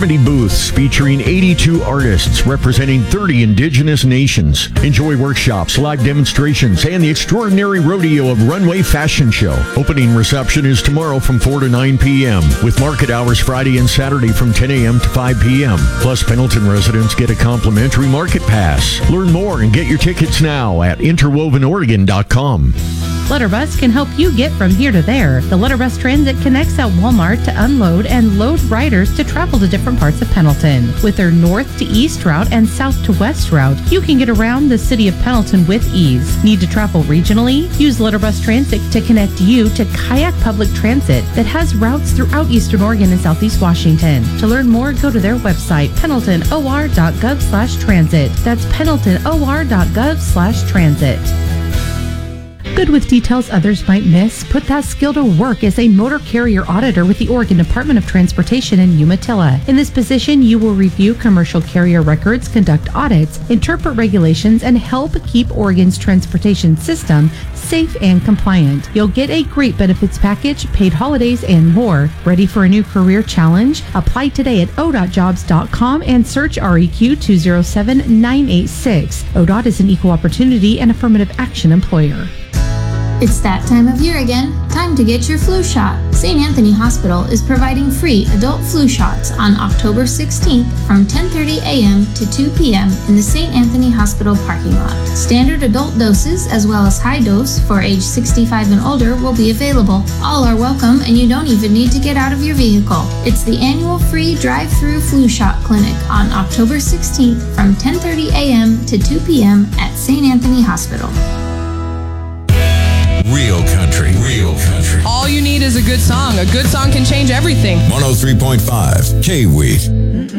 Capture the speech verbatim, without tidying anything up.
seventy booths featuring eighty-two artists representing thirty indigenous nations. Enjoy workshops, live demonstrations, and the extraordinary rodeo of Runway Fashion Show. Opening reception is tomorrow from four to nine p.m. with market hours Friday and Saturday from ten a.m. to five p.m. Plus, Pendleton residents get a complimentary market pass. Learn more and get your tickets now at interwoven oregon dot com. Letterbus can help you get from here to there. The Letterbus Transit connects at Walmart to unload and load riders to travel to different parts of Pendleton. With their north to east route and south to west route, you can get around the city of Pendleton with ease. Need to travel regionally? Use Letterbus Transit to connect you to Kayak Public Transit that has routes throughout Eastern Oregon and Southeast Washington. To learn more, go to their website, pendleton o r dot gov slash transit. That's pendleton o r dot gov slash transit. Good with details others might miss. Put that skill to work as a motor carrier auditor with the Oregon Department of Transportation in Umatilla. In this position, you will review commercial carrier records, conduct audits, interpret regulations, and help keep Oregon's transportation system safe and compliant. You'll get a great benefits package, paid holidays, and more. Ready for a new career challenge? Apply today at o d o t jobs dot com and search R E Q two zero seven nine eight six. O D O T is an equal opportunity and affirmative action employer. It's that time of year again. Time to get your flu shot. Saint Anthony Hospital is providing free adult flu shots on October sixteenth from ten thirty a.m. to two p.m. in the Saint Anthony Hospital parking lot. Standard adult doses as well as high dose for age sixty-five and older will be available. All are welcome and you don't even need to get out of your vehicle. It's the annual free drive-through flu shot clinic on October sixteenth from ten thirty a.m. to two p.m. at Saint Anthony Hospital. Real country, real country. All you need is a good song. A good song can change everything. one oh three point five K-Weed.